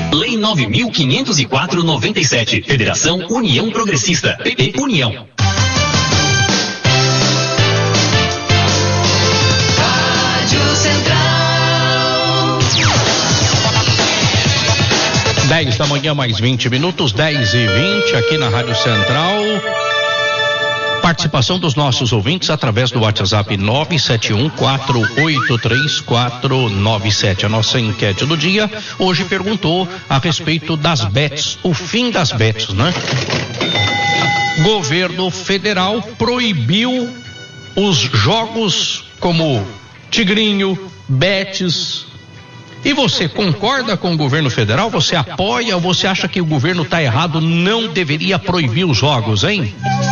Lei 9.504/97. Federação União Progressista. PP União. Rádio Central. 10 da manhã, mais 20 minutos, 10h20, aqui na Rádio Central. Participação dos nossos ouvintes através do WhatsApp 971-483-497. A nossa enquete do dia hoje perguntou a respeito das bets, o fim das bets, né? Governo federal proibiu os jogos como Tigrinho, bets. E você concorda com o governo federal? Você apoia ou você acha que o governo está errado, não deveria proibir os jogos, hein?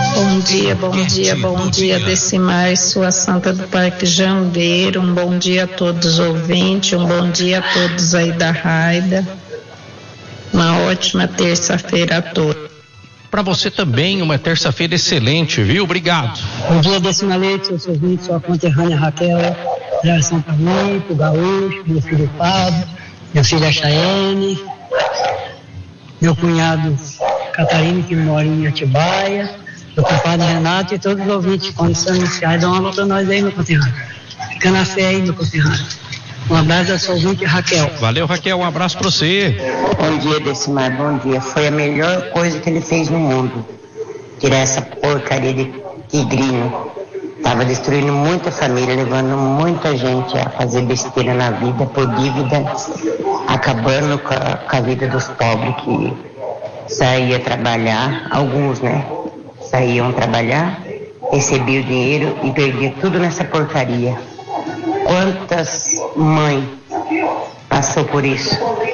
Bom dia, Decimar, sua santa do Parque Jambeiro. Um bom dia a todos os ouvintes, um bom dia a todos aí da Raida. Uma ótima terça-feira a todos. Para você também, uma terça-feira excelente, viu? Obrigado. Bom dia, Decima Leite, seus ouvintes, sua conterrânea Raquel, São Paulo, Gaúcho, meu filho Pablo, meu filho Chayane, meu cunhado Catarina, que mora em Atibaia, meu compadre Renato e todos os ouvintes, condições iniciais, dão uma luta a nós aí, meu conterrâneo. Fica na fé aí, meu conterrâneo. Um abraço ao seu ouvinte, Raquel. Valeu, Raquel, um abraço para você. Bom dia, Decimar, bom dia. Foi a melhor coisa que ele fez no mundo. Tirar essa porcaria de tigrinho. Tava destruindo muita família, levando muita gente a fazer besteira na vida por dívida, acabando com a vida dos pobres que saía trabalhar, alguns, né? Saíam trabalhar, recebiam o dinheiro e perdiam tudo nessa porcaria. Quantas mães passou por isso?